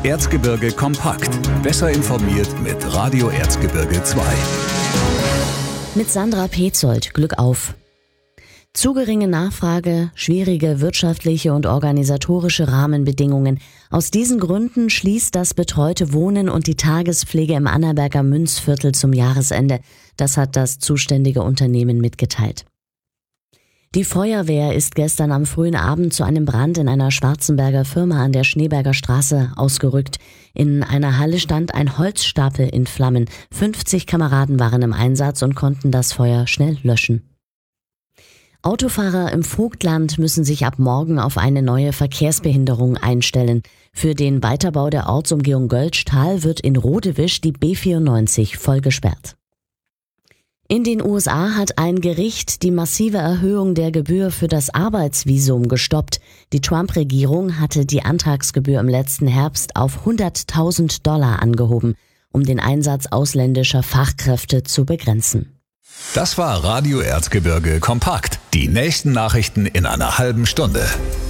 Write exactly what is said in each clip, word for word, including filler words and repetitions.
Erzgebirge kompakt. Besser informiert mit Radio Erzgebirge zwei. Mit Sandra Petzold. Glück auf. Zu geringe Nachfrage, schwierige wirtschaftliche und organisatorische Rahmenbedingungen. Aus diesen Gründen schließt das betreute Wohnen und die Tagespflege im Annaberger Münzviertel zum Jahresende. Das hat das zuständige Unternehmen mitgeteilt. Die Feuerwehr ist gestern am frühen Abend zu einem Brand in einer Schwarzenberger Firma an der Schneeberger Straße ausgerückt. In einer Halle stand ein Holzstapel in Flammen. fünfzig Kameraden waren im Einsatz und konnten das Feuer schnell löschen. Autofahrer im Vogtland müssen sich ab morgen auf eine neue Verkehrsbehinderung einstellen. Für den Weiterbau der Ortsumgehung Göltzschtal wird in Rodewisch die B vierundneunzig voll gesperrt. In den U S A hat ein Gericht die massive Erhöhung der Gebühr für das Arbeitsvisum gestoppt. Die Trump-Regierung hatte die Antragsgebühr im letzten Herbst auf hunderttausend Dollar angehoben, um den Einsatz ausländischer Fachkräfte zu begrenzen. Das war Radio Erzgebirge kompakt. Die nächsten Nachrichten in einer halben Stunde.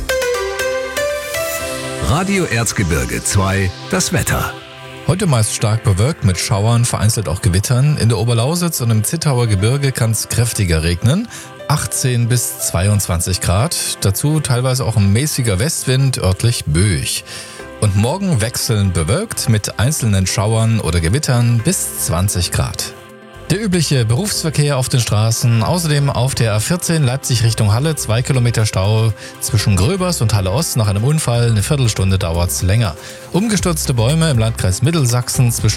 Radio Erzgebirge zwei, das Wetter. Heute meist stark bewölkt mit Schauern, vereinzelt auch Gewittern. In der Oberlausitz und im Zittauer Gebirge kann es kräftiger regnen. achtzehn bis zweiundzwanzig Grad. Dazu teilweise auch ein mäßiger Westwind, örtlich böig. Und morgen wechselnd bewölkt mit einzelnen Schauern oder Gewittern bis zwanzig Grad. Der übliche Berufsverkehr auf den Straßen, außerdem auf der A vierzehn Leipzig Richtung Halle, zwei Kilometer Stau zwischen Gröbers und Halle Ost. Nach einem Unfall eine Viertelstunde dauert's länger. Umgestürzte Bäume im Landkreis Mittelsachsen zwischen